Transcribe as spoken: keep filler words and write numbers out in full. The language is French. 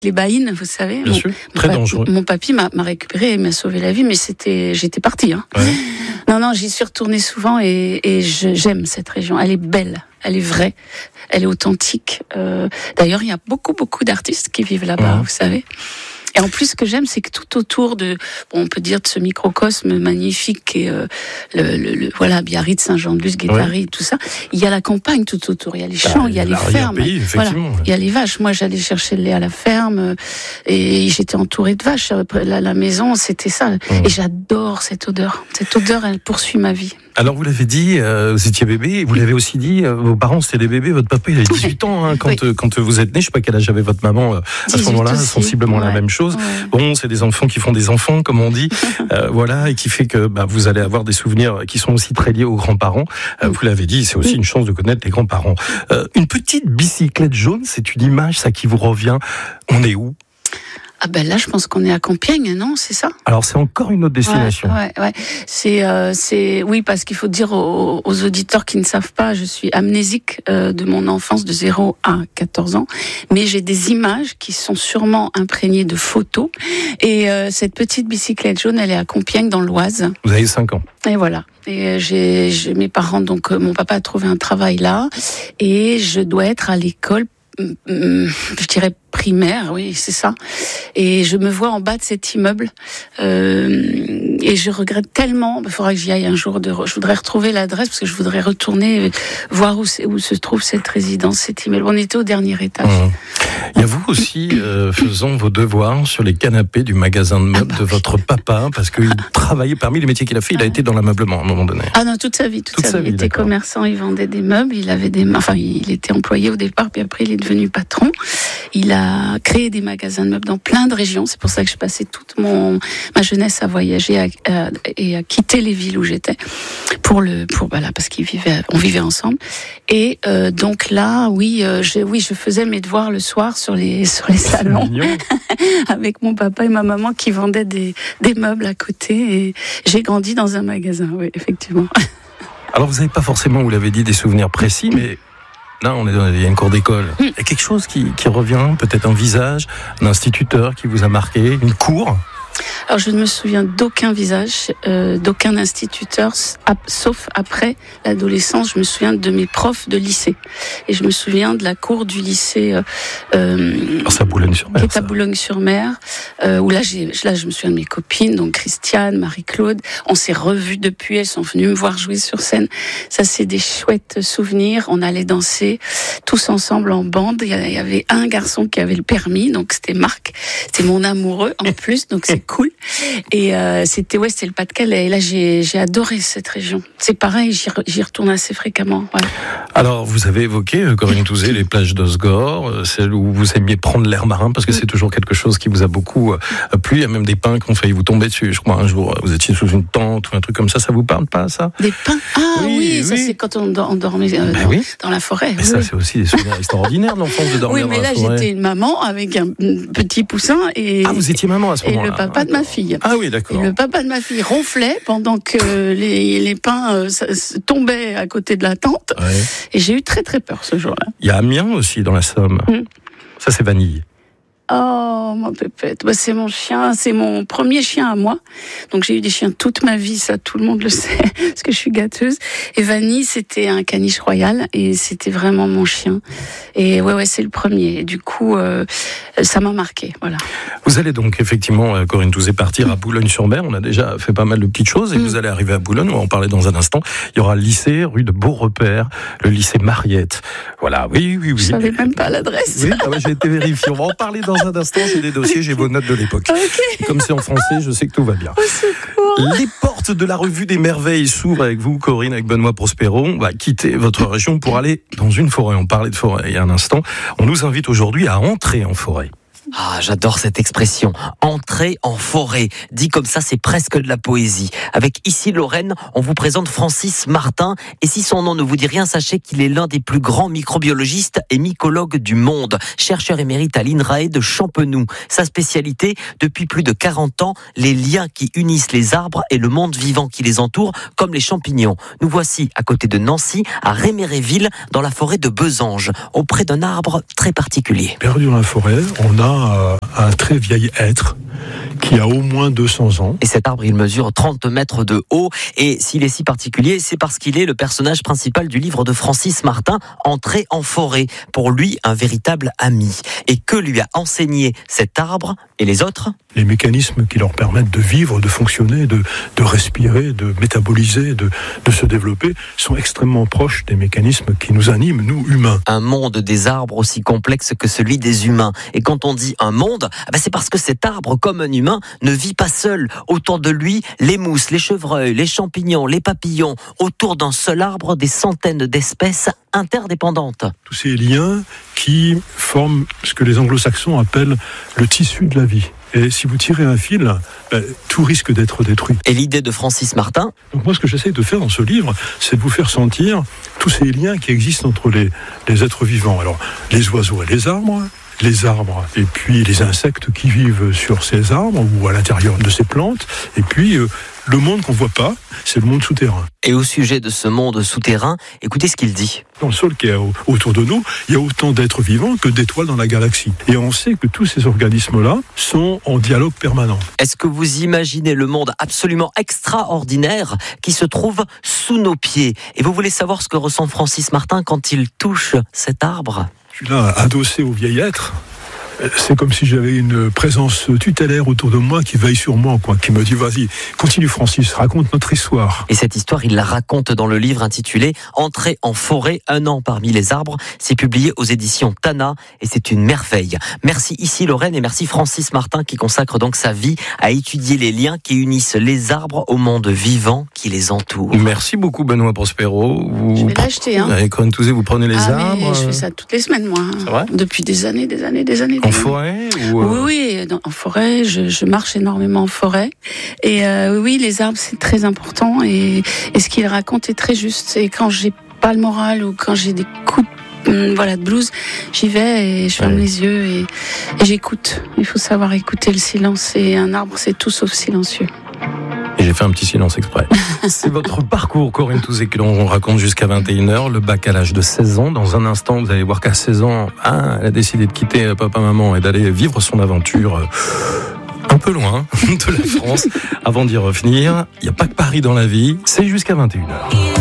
les baïnes, vous savez. Bien mon, sûr, mon très pa- dangereux. Mon papy m'a, m'a récupéré et m'a sauvé la vie, mais c'était, j'étais partie. Hein. Ouais. Non, non, j'y suis retournée souvent et, et je, j'aime cette région. Elle est belle, elle est vraie, elle est authentique. Euh, d'ailleurs, il y a beaucoup, beaucoup d'artistes qui vivent là-bas, Ouais. vous savez. Et en plus, ce que j'aime, c'est que tout autour de, bon, on peut dire de ce microcosme magnifique et euh, le, le, le, voilà, Biarritz, Saint-Jean-de-Luz, Guétary, tout ça. Il y a la campagne tout autour. Il y a les champs, Bah, il y a les fermes. l'arrière-pays, effectivement. Voilà. Il y a les vaches. Moi, j'allais chercher le lait à la ferme euh, et j'étais entourée de vaches. Après, La, la maison, c'était ça. Mmh. Et j'adore cette odeur. Cette odeur, elle poursuit ma vie. Alors vous l'avez dit, euh, vous étiez bébé, et vous l'avez aussi dit, euh, vos parents c'était des bébés, votre papa il avait dix-huit ans hein, quand, Oui. euh, quand vous êtes né, je sais pas quel âge avait votre maman euh, à ce dix-huit moment-là, aussi. sensiblement la Ouais. même chose. Ouais. Bon, c'est des enfants qui font des enfants, comme on dit, euh, voilà, et qui fait que bah, vous allez avoir des souvenirs qui sont aussi très liés aux grands-parents. Euh, vous l'avez dit, c'est aussi une chance de connaître les grands-parents. Euh, une petite bicyclette jaune, c'est une image, ça qui vous revient. On est où ? Ah ben là, je pense qu'on est à Compiègne, non? C'est ça? Alors c'est encore une autre destination. Ouais, ouais, ouais. C'est, euh, c'est, oui, parce qu'il faut dire aux, aux auditeurs qui ne savent pas, je suis amnésique euh, de mon enfance de zéro à quatorze ans, mais j'ai des images qui sont sûrement imprégnées de photos. Et euh, cette petite bicyclette jaune, elle est à Compiègne, dans l'Oise. Vous avez cinq ans. Et voilà. Et euh, j'ai, j'ai mes parents, donc euh, mon papa a trouvé un travail là, et je dois être à l'école. Je dirais primaire, oui, c'est ça. Et je me vois en bas de cet immeuble. Euh, et je regrette tellement. Il faudra que j'y aille un jour. De, je voudrais retrouver l'adresse parce que je voudrais retourner voir où, c'est, où se trouve cette résidence, cet immeuble. On était au dernier étage. Mmh. Il y a vous aussi euh, faisant vos devoirs sur les canapés du magasin de meubles ah bah de oui. votre papa, parce qu'il travaillait parmi les métiers qu'il a fait. Il a été dans l'ameublement à un moment donné. Ah non, toute sa vie, toute, toute sa, sa vie. vie. Il était d'accord. commerçant, il vendait des meubles, il avait des, enfin, il était employé au départ, puis après il est devenu patron. Il a créé des magasins de meubles dans plein de régions. C'est pour ça que je passais toute mon ma jeunesse à voyager à, à, et à quitter les villes où j'étais pour le pour voilà parce qu'ils vivaient, on vivait ensemble. Et euh, donc là, oui, euh, je, oui, je faisais mes devoirs le soir sur les sur les salons avec mon papa et ma maman qui vendaient des des meubles à côté. Et j'ai grandi dans un magasin, oui, effectivement. Alors vous n'avez pas forcément, vous l'avez dit, des souvenirs précis, mais là, on est dans, il y a une cour d'école. Il y a quelque chose qui, qui revient, peut-être un visage, un instituteur qui vous a marqué, une cour. Alors, je ne me souviens d'aucun visage, euh, d'aucun instituteur, sauf après l'adolescence. Je me souviens de mes profs de lycée. Et je me souviens de la cour du lycée euh, euh, à Boulogne-sur-Mer, qui est à Boulogne-sur-Mer, euh, où là, j'ai, là, je me souviens de mes copines, donc Christiane, Marie-Claude. On s'est revues depuis, elles sont venues me voir jouer sur scène. Ça, c'est des chouettes souvenirs. On allait danser tous ensemble en bande. Il y avait un garçon qui avait le permis, donc c'était Marc. C'était mon amoureux en plus, donc c'est cool. Et euh, c'était ouais, c'était le Pas-de-Calais. Et là, j'ai j'ai adoré cette région. C'est pareil, j'y, j'y retourne assez fréquemment. Ouais. Alors, vous avez évoqué, Corinne Touzé, les plages d'Osgore, celles où vous aimiez prendre l'air marin, parce que c'est toujours quelque chose qui vous a beaucoup plu. Il y a même des pins qui ont failli vous tomber dessus. Je crois un jour, vous étiez sous une tente ou un truc comme ça. Ça vous parle pas, ça? Des pins? Ah oui, oui, ça oui. c'est quand on, on dormait euh, ben dans, oui. dans la forêt. Mais oui. ça, c'est aussi des souvenirs extraordinaires de l'enfance de dormir oui, mais dans là, la forêt. j'étais une maman avec un petit poussin et. Ah, vous étiez maman à ce moment-là. Et le papa de ma fille. Ah oui, d'accord. Et le papa de ma fille ronflait pendant que les, les pins euh, tombaient à côté de la tente. Ouais. Et j'ai eu très très peur ce jour-là. Il y a Amiens aussi dans la Somme. Mm. Ça, c'est Vanille. Oh, ma pépette, bah, c'est mon chien, c'est mon premier chien à moi. Donc j'ai eu des chiens toute ma vie, ça tout le monde le sait, parce que je suis gâteuse. Et Vanille, c'était un caniche royal et c'était vraiment mon chien. Et ouais, ouais, c'est le premier. Et du coup, euh, ça m'a marqué, voilà. Vous allez donc effectivement, Corinne Touzé, partir à Boulogne-sur-Mer. On a déjà fait pas mal de petites choses et mmh. vous allez arriver à Boulogne. On va en parler dans un instant. Il y aura le lycée rue de Beaurepaire, le lycée Mariette. Voilà, oui, oui, oui. Je savais même pas l'adresse. Oui, ah ouais, j'ai été vérifié. On va en parler dans un instant. J'ai des dossiers, j'ai vos notes de l'époque. Okay. Comme c'est en français, je sais que tout va bien. Au secours. Les portes de la revue des merveilles s'ouvrent avec vous, Corinne, avec Benoît Prospero. On va quitter votre région pour aller dans une forêt. On parlait de forêt il y a un instant. On nous invite aujourd'hui à entrer en forêt. Ah, j'adore cette expression. Entrer en forêt. Dit comme ça, c'est presque de la poésie. Avec Ici Lorraine, on vous présente Francis Martin. Et si son nom ne vous dit rien, sachez qu'il est l'un des plus grands microbiologistes et mycologues du monde. Chercheur émérite à l'INRAE de Champenoux. Sa spécialité, depuis plus de quarante ans, les liens qui unissent les arbres et le monde vivant qui les entoure, comme les champignons. Nous voici à côté de Nancy, à Réméréville, dans la forêt de Besange, auprès d'un arbre très particulier. Perdu dans la forêt, on a a un très vieil être qui a au moins deux cents ans. Et cet arbre, il mesure trente mètres de haut. Et s'il est si particulier, c'est parce qu'il est le personnage principal du livre de Francis Martin, Entrée en forêt. Pour lui, un véritable ami. Et que lui a enseigné cet arbre et les autres ? Les mécanismes qui leur permettent de vivre, de fonctionner, de, de respirer, de métaboliser, de, de se développer, sont extrêmement proches des mécanismes qui nous animent, nous, humains. Un monde des arbres aussi complexe que celui des humains. Et quand on dit un monde, ben c'est parce que cet arbre, comme un humain, ne vit pas seul. Autour de lui, les mousses, les chevreuils, les champignons, les papillons. Autour d'un seul arbre, des centaines d'espèces interdépendantes. Tous ces liens qui forment ce que les anglo-saxons appellent le tissu de la vie. Et si vous tirez un fil, ben, tout risque d'être détruit. Et l'idée de Francis Martin ? Donc moi, ce que j'essaye de faire dans ce livre, c'est de vous faire sentir tous ces liens qui existent entre les, les êtres vivants. Alors, les oiseaux et les arbres, les arbres et puis les insectes qui vivent sur ces arbres ou à l'intérieur de ces plantes, et puis euh, le monde qu'on ne voit pas, c'est le monde souterrain. Et au sujet de ce monde souterrain, écoutez ce qu'il dit. Dans le sol qui est autour de nous, il y a autant d'êtres vivants que d'étoiles dans la galaxie. Et on sait que tous ces organismes-là sont en dialogue permanent. Est-ce que vous imaginez le monde absolument extraordinaire qui se trouve sous nos pieds ? Et vous voulez savoir ce que ressent Francis Martin quand il touche cet arbre ? Je suis là, adossé au vieil être. C'est comme si j'avais une présence tutélaire autour de moi qui veille sur moi, quoi, qui me dit vas-y, continue Francis, raconte notre histoire. Et cette histoire, il la raconte dans le livre intitulé Entrée en forêt, un an parmi les arbres. C'est publié aux éditions Tana et c'est une merveille. Merci ici Lorraine et merci Francis Martin qui consacre donc sa vie à étudier les liens qui unissent les arbres au monde vivant qui les entoure. Merci beaucoup Benoît Prospero. Vous... Je vais l'acheter. Hein. Avec Corinne Touzé, vous prenez les ah, arbres. Mais je fais ça toutes les semaines moi. C'est vrai ? Depuis des années, des années, des années. En forêt ou euh... Oui, oui, en forêt. Je, je marche énormément en forêt. Et euh, oui, les arbres, c'est très important. Et, et ce qu'il raconte est très juste. Et quand j'ai pas le moral ou quand j'ai des coups de, voilà, de blues, j'y vais et je ferme ouais. les yeux et, et j'écoute. Il faut savoir écouter le silence. Et un arbre, c'est tout sauf silencieux. Et j'ai fait un petit silence exprès. C'est votre parcours, Corinne Touzé, que l'on raconte jusqu'à vingt et une heures. Le bac à l'âge de seize ans. Dans un instant, vous allez voir qu'à seize ans, ah, elle a décidé de quitter papa-maman et d'aller vivre son aventure un peu loin de la France. Avant d'y revenir, il n'y a pas que Paris dans la vie. C'est jusqu'à vingt et une heures.